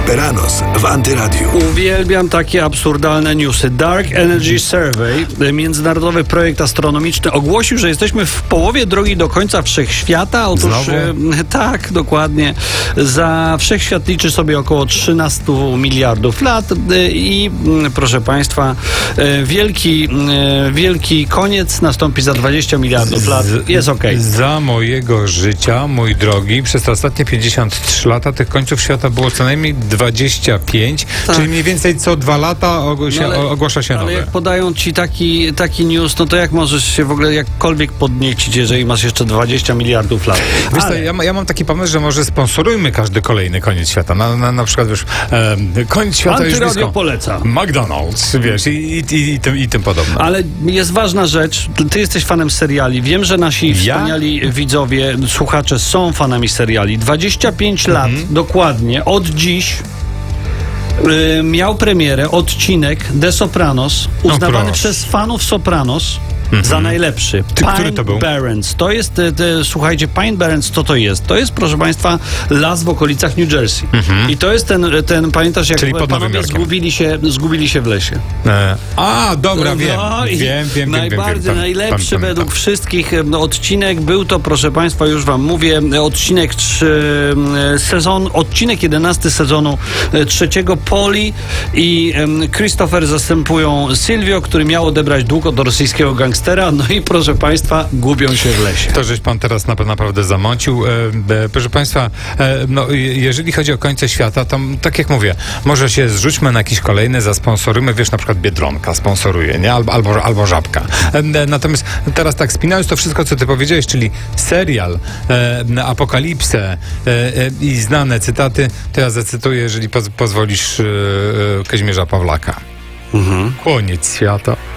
Beranos w Antyradiu. Uwielbiam takie absurdalne newsy. Dark Energy Survey, międzynarodowy projekt astronomiczny, ogłosił, że jesteśmy w połowie drogi do końca wszechświata. Otóż tak, dokładnie. Za wszechświat liczy sobie około 13 miliardów lat i proszę Państwa, wielki koniec nastąpi za 20 miliardów lat. Jest okej. Za mojego życia, mój drogi, przez te ostatnie 53 lata tych końców świata było co najmniej 25, tak. Czyli mniej więcej co 2 lata ogłasza się nowe. Ale jak podają ci taki news, no to jak możesz się w ogóle jakkolwiek podniecić, jeżeli masz jeszcze 20 miliardów lat? Wiesz co, ja mam taki pomysł, że może sponsorujmy każdy kolejny koniec świata. Na przykład, wiesz, koniec świata już Antyradio blisko. poleca. McDonald's, wiesz, i tym podobne. Ale jest ważna rzecz. Ty jesteś fanem seriali. Wiem, że nasi wspaniali widzowie, słuchacze są fanami seriali. 25 lat dokładnie od dziś miał premierę odcinek The Sopranos, uznawany przez fanów Sopranos za najlepszy. Który to był? Barrens. To jest, słuchajcie, Pine Barrens, co to jest? To jest, proszę Państwa, las w okolicach New Jersey. I to jest ten pamiętasz, jak panowie zgubili się w lesie. Dobra, wiem. Najlepszy według wszystkich odcinek był to, proszę Państwa, już Wam mówię, odcinek 11 sezonu 3. Poli i Christopher zastępują Silvio, który miał odebrać dług od rosyjskiego gangstera. No i proszę Państwa, gubią się w lesie. To żeś pan teraz naprawdę zamącił. Proszę Państwa, jeżeli chodzi o końce świata, to tak jak mówię, może się zrzućmy na jakiś kolejny, zasponsorujmy, wiesz, na przykład Biedronka sponsoruje, nie? Albo Żabka. Natomiast teraz tak, spinając to wszystko, co ty powiedziałeś, czyli serial, Apokalipsę i znane cytaty, to ja zacytuję, jeżeli pozwolisz, Kazimierza Pawlaka. Koniec świata.